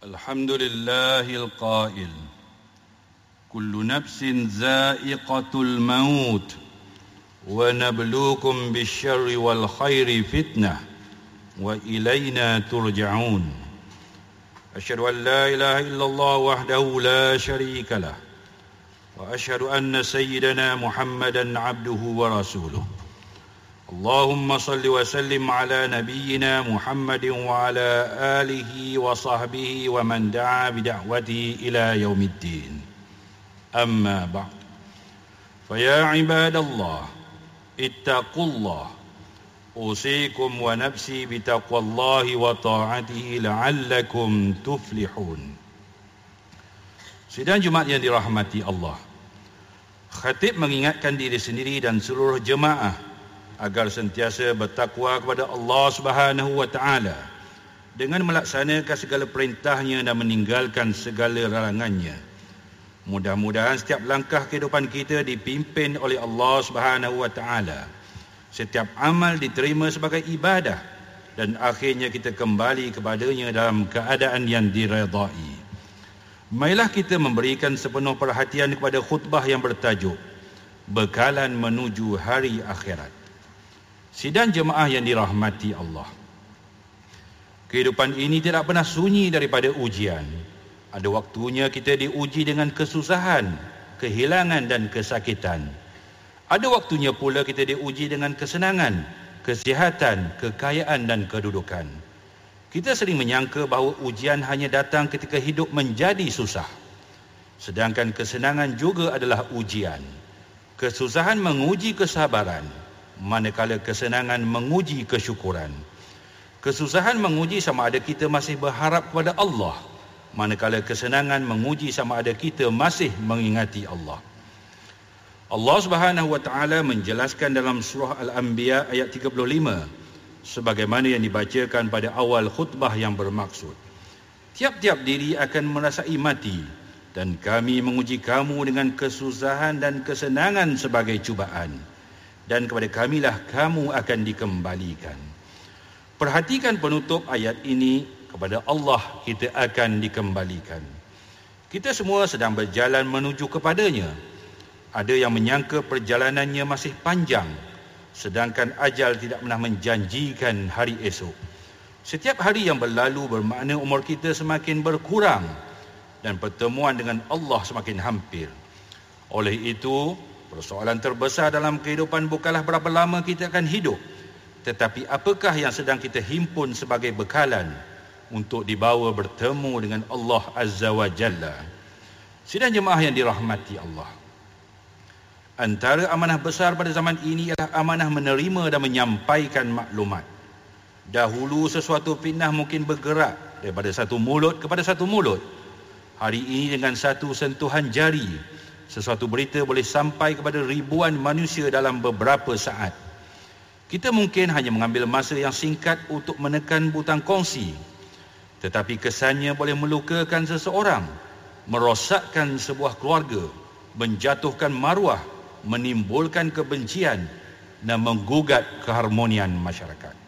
الحمد لله القائل كل نفس ذائقة الموت ونبلوكم بالشر والخير فتنة وإلينا ترجعون أشهد أن لا إله إلا الله وحده لا شريك له وأشهد أن سيدنا محمدا عبده ورسوله اللهم صل وسلم على نبينا محمد وعلى آله وصحبه ومن دعا بدعوته إلى يوم الدين أما بعد فيا عباد الله اتقوا الله أوصيكم ونفسي بتقوى الله وطاعته لعلكم تفلحون. Sidang Jumaat yang dirahmati Allah, khatib mengingatkan diri sendiri dan seluruh jemaah agar sentiasa bertakwa kepada Allah Subhanahu wa taala dengan melaksanakan segala perintahnya dan meninggalkan segala larangannya. Mudah-mudahan setiap langkah kehidupan kita dipimpin oleh Allah Subhanahu wa taala. Setiap amal diterima sebagai ibadah dan akhirnya kita kembali kepadanya dalam keadaan yang diredai. Marilah kita memberikan sepenuh perhatian kepada khutbah yang bertajuk Bekalan Menuju Hari Akhirat. Sidang jemaah yang dirahmati Allah, kehidupan ini tidak pernah sunyi daripada ujian. Ada waktunya kita diuji dengan kesusahan, kehilangan dan kesakitan. Ada waktunya pula kita diuji dengan kesenangan, kesihatan, kekayaan dan kedudukan. Kita sering menyangka bahawa ujian hanya datang ketika hidup menjadi susah. Sedangkan kesenangan juga adalah ujian. Kesusahan menguji kesabaran, manakala kesenangan menguji kesyukuran. Kesusahan menguji sama ada kita masih berharap kepada Allah, manakala kesenangan menguji sama ada kita masih mengingati Allah. Allah Subhanahu wa taala menjelaskan dalam surah Al-Anbiya ayat 35 sebagaimana yang dibacakan pada awal khutbah yang bermaksud, tiap-tiap diri akan merasai mati dan kami menguji kamu dengan kesusahan dan kesenangan sebagai cubaan, dan kepada kamilah kamu akan dikembalikan. Perhatikan penutup ayat ini, kepada Allah kita akan dikembalikan. Kita semua sedang berjalan menuju kepadanya. Ada yang menyangka perjalanannya masih panjang, sedangkan ajal tidak pernah menjanjikan hari esok. Setiap hari yang berlalu bermakna umur kita semakin berkurang dan pertemuan dengan Allah semakin hampir. Oleh itu, persoalan terbesar dalam kehidupan bukanlah berapa lama kita akan hidup, tetapi apakah yang sedang kita himpun sebagai bekalan untuk dibawa bertemu dengan Allah Azza wa Jalla. Sidang jemaah yang dirahmati Allah, antara amanah besar pada zaman ini ialah amanah menerima dan menyampaikan maklumat. Dahulu sesuatu fitnah mungkin bergerak daripada satu mulut kepada satu mulut. Hari ini dengan satu sentuhan jari, sesuatu berita boleh sampai kepada ribuan manusia dalam beberapa saat. Kita mungkin hanya mengambil masa yang singkat untuk menekan butang kongsi, tetapi kesannya boleh melukakan seseorang, merosakkan sebuah keluarga, menjatuhkan maruah, menimbulkan kebencian dan menggugat keharmonian masyarakat.